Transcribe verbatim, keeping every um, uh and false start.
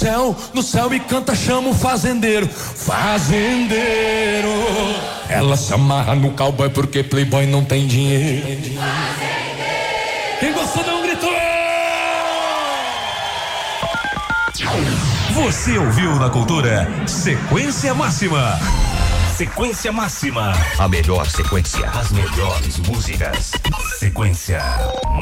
Céu, no céu e canta, chama o fazendeiro. Fazendeiro. Ela se amarra no cowboy porque playboy não tem dinheiro. Fazendeiro. Quem gostou dá um grito. Você ouviu na Cultura Sequência Máxima. Sequência Máxima. A melhor sequência. As melhores músicas. Sequência